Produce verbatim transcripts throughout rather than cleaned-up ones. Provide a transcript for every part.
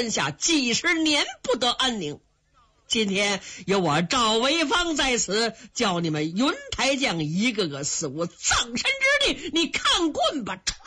天下几十年不得安宁。今天有我赵维芳在此，叫你们云台将一个个死无葬身之地。你看棍吧！唰，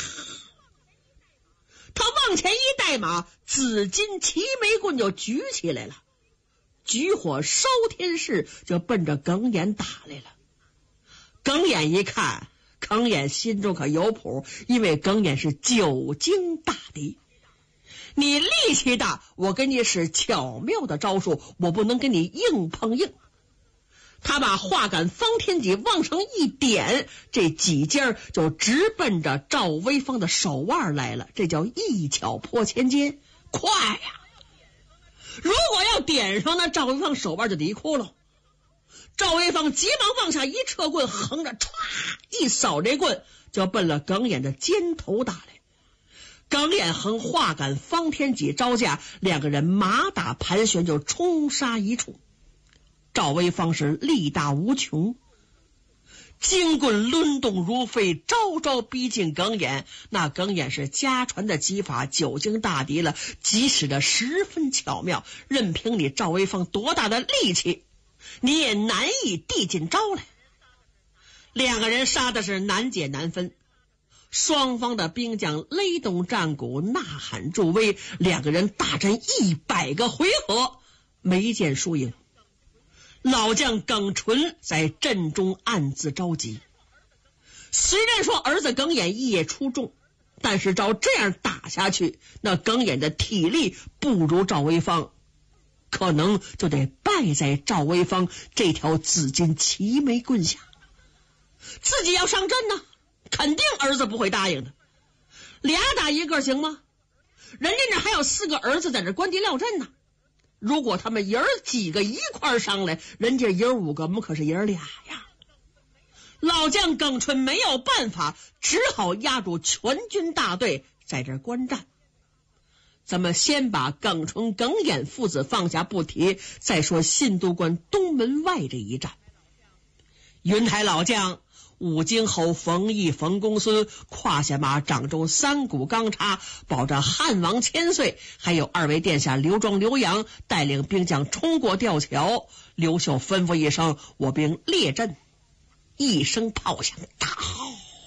他往前一带马，紫金齐眉棍就举起来了，举火烧天势，就奔着耿眼打来了。耿眼一看，耿眼心中可有谱，因为耿眼是久经大敌。你力气大，我给你使巧妙的招数，我不能跟你硬碰硬。他把画杆方天戟往上一点，这几尖就直奔着赵威芳的手腕来了，这叫一巧破千斤，快呀！如果要点上呢，赵威芳手腕就离窟窿。赵威芳急忙往下一撤棍，横着歘一扫，这棍就奔了耿眼的肩头打来。耿眼横画杆方天戟招架，两个人马打盘旋就冲杀一处。赵威芳是力大无穷，金棍抡动如飞，招招逼近耿眼。那耿眼是家传的技法，久经大敌了，即使的十分巧妙，任凭你赵威芳多大的力气，你也难以递进招来。两个人杀的是难解难分，双方的兵将擂动战鼓，呐喊助威，两个人大战一百个回合，没见输赢。老将耿纯在阵中暗自着急，虽然说儿子耿眼一也出众，但是照这样打下去，那耿眼的体力不如赵威芳，可能就得败在赵威芳这条紫金齐眉棍下。自己要上阵呢，肯定儿子不会答应的。俩打一个行吗？人家那还有四个儿子在这观敌料阵呢。如果他们爷儿几个一块上来，人家爷儿五个，我们可是爷儿俩呀。老将耿纯没有办法，只好压住全军大队在这观战。咱们先把耿纯、耿眼父子放下不提，再说信都关东门外这一战。云台老将武京侯冯异、冯公孙胯下马，掌中三股钢叉，保着汉王千岁，还有二位殿下刘庄、刘阳带领兵将冲过吊桥。刘秀吩咐一声，我兵列阵。一声炮响，大号，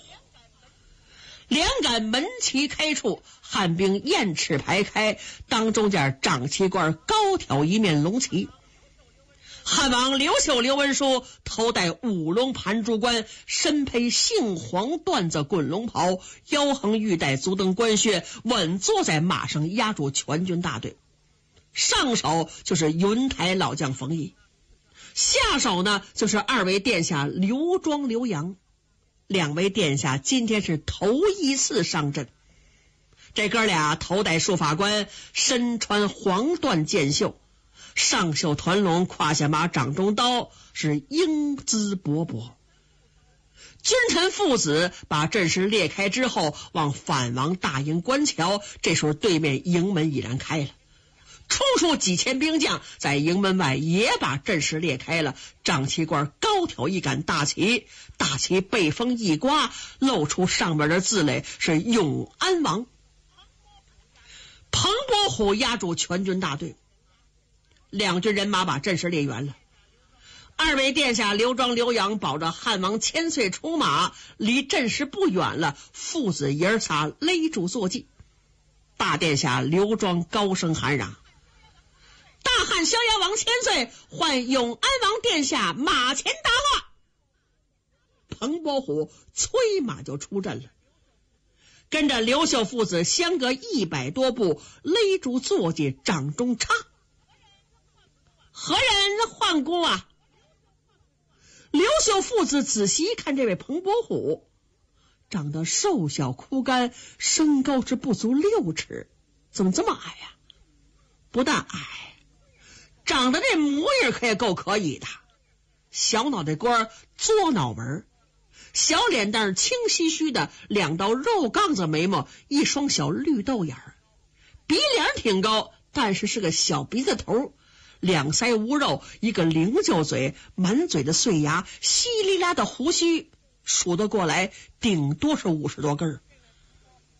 两杆门旗开处，汉兵雁翅排开，当中间掌旗官高挑一面龙旗。汉王刘秀刘文书头戴五龙盘珠冠，身披杏黄缎子滚龙袍，腰横玉带足蹬官靴，稳坐在马上压住全军大队。上手就是云台老将冯异，下手呢就是二位殿下刘庄、刘阳。两位殿下今天是头一次上阵，这哥俩头戴束发冠，身穿黄缎箭袖，上袖团龙，胯下马，掌中刀，是英姿勃勃。君臣父子把阵势裂开之后，往反王大营观瞧。这时候对面营门已然开了，冲出几千兵将，在营门外也把阵势裂开了。掌旗官高挑一杆大旗，大旗被风一刮，露出上面的字来，是永安王。彭伯虎压住全军大队，两军人马把阵势列圆了。二位殿下刘庄、刘阳保着汉王千岁出马，离阵势不远了，父子爷儿仨勒住坐骑。大殿下刘庄高声喊嚷，大汉逍遥王千岁唤永安王殿下马前答话。彭伯虎催马就出阵了，跟着刘秀父子相隔一百多步，勒住坐骑，掌中插。何人唤姑啊？刘秀父子仔细一看，这位彭伯虎长得瘦小枯干，身高是不足六尺，怎么这么矮呀、啊？不但矮，长得这模样可也够可以的，小脑袋瓜，作脑门，小脸蛋青须须的，两道肉杠子眉毛，一双小绿豆眼儿，鼻梁挺高，但是是个小鼻子头，两腮无肉，一个菱角嘴，满嘴的碎牙，稀里拉的胡须，数得过来顶多是五十多根儿。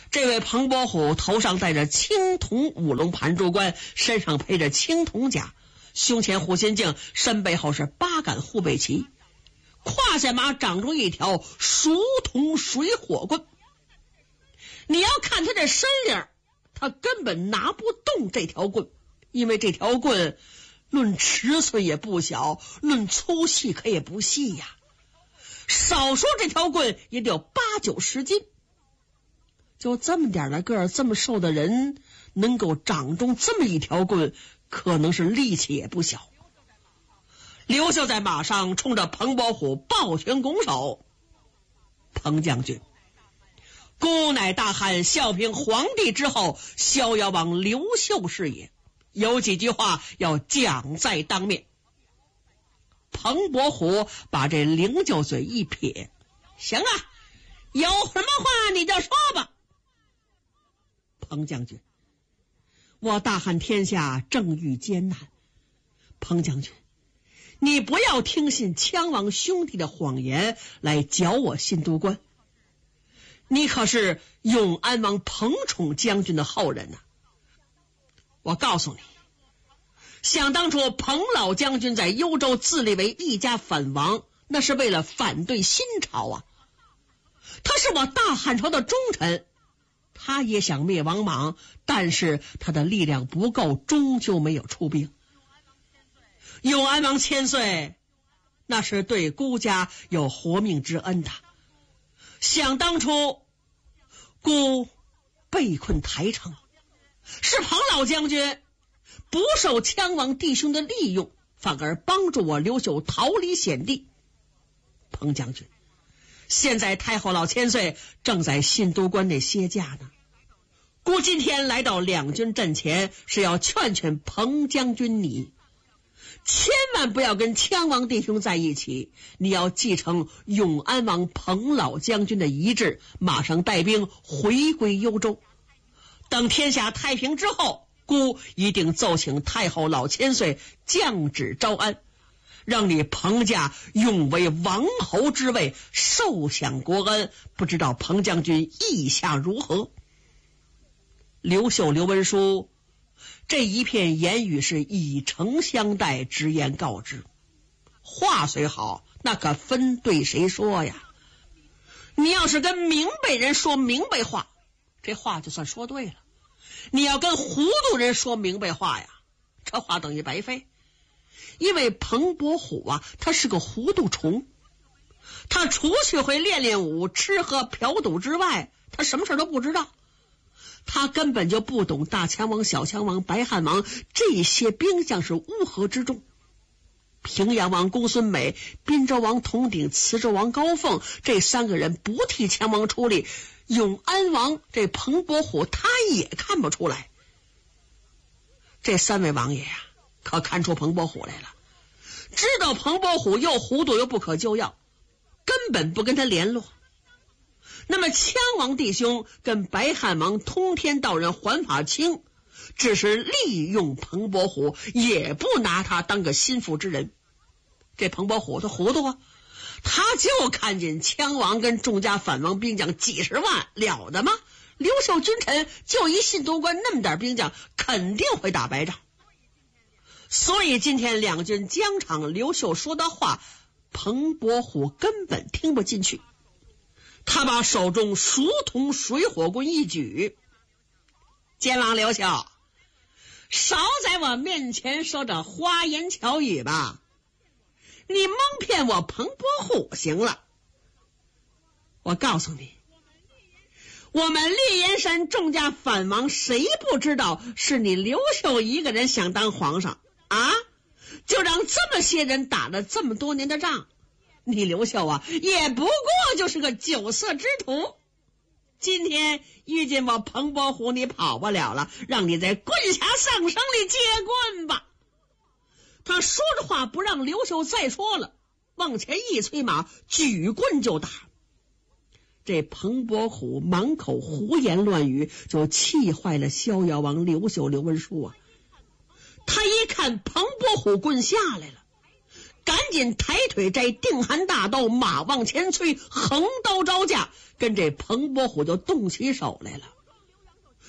这位彭伯虎头上戴着青铜五龙盘珠冠，身上披着青铜甲，胸前护心镜，身背后是八杆护背旗，胯下马长着一条熟铜水火棍。你要看他这身量，他根本拿不动这条棍，因为这条棍论尺寸也不小，论粗细可也不细呀。少说这条棍也得有八九十斤。就这么点的个儿，这么瘦的人能够掌中这么一条棍，可能是力气也不小。刘秀在马上冲着彭伯虎抱拳拱手：彭将军，孤乃大汉孝平皇帝之后逍遥王刘秀是也，有几句话要讲在当面。彭伯虎把这零酒嘴一撇：行啊，有什么话你就说吧。彭将军，我大汉天下正遇艰难，彭将军，你不要听信羌王兄弟的谎言来搅我新都关。你可是永安王彭宠将军的后人呢、啊。我告诉你，想当初彭老将军在幽州自立为一家反王，那是为了反对新朝啊。他是我大汉朝的忠臣，他也想灭王莽，但是他的力量不够，终究没有出兵。永安王千岁，那是对孤家有活命之恩的。想当初孤被困台城，是彭老将军不受羌王弟兄的利用，反而帮助我刘秀逃离险地。彭将军，现在太后老千岁正在新都关内歇假呢，孤今天来到两军阵前，是要劝劝彭将军你，千万不要跟羌王弟兄在一起，你要继承永安王彭老将军的遗志，马上带兵回归幽州。等天下太平之后，孤一定奏请太后老千岁降旨招安，让你彭家永为王侯之位，受享国恩。不知道彭将军意下如何？刘秀刘文书这一片言语是以诚相待，直言告知。话虽好，那可分对谁说呀？你要是跟明白人说明白话，这话就算说对了；你要跟糊涂人说明白话呀，这话等于白费。因为彭伯虎啊，他是个糊涂虫，他除去会练练武、吃喝嫖赌之外，他什么事都不知道。他根本就不懂大羌王、小羌王、白汉王这些兵将是乌合之众。平阳王公孙美、滨州王佟鼎、磁州王高凤这三个人不替羌王出力，永安王这彭伯虎他也看不出来。这三位王爷呀、啊，可看出彭伯虎来了，知道彭伯虎又糊涂又不可救药，根本不跟他联络。那么羌王弟兄跟白汉王通天道人环法清只是利用彭伯虎，也不拿他当个心腹之人。这彭伯虎他糊涂啊，他就看见羌王跟众家反王兵将几十万，了得吗？刘秀君臣就一信都关那么点兵将，肯定会打败仗。所以今天两军疆场，刘秀说的话彭伯虎根本听不进去。他把手中熟铜水火棍一举：监王刘秀，少在我面前说着花言巧语吧，你蒙骗我彭伯虎行了。我告诉你，我们烈焰山众家反王谁不知道是你刘秀一个人想当皇上啊？就让这么些人打了这么多年的仗，你刘秀啊，也不过就是个酒色之徒。今天遇见我彭伯虎，你跑不了了，让你在棍匣上升里接棍吧。他说着话不让刘秀再说了，往前一催马，举棍就打。这彭伯虎满口胡言乱语，就气坏了逍遥王刘秀刘文书啊。他一看彭伯虎棍下来了，赶紧抬腿摘定寒大刀，马往前催，横刀招架，跟这彭伯虎就动起手来了。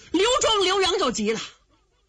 刘庄刘洋就急了，